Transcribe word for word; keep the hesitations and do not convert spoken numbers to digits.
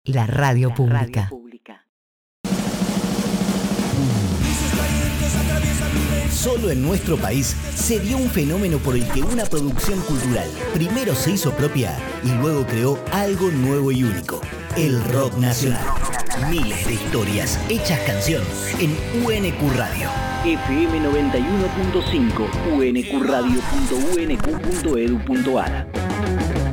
La radio La pública. radio pública. Solo en nuestro país se dio un fenómeno por el que una producción cultural primero se hizo propia y luego creó algo nuevo y único: el rock nacional. Miles de historias hechas canción en U N Q Radio. F M noventa y uno punto cinco, u n q radio punto u n q punto e d u punto a r.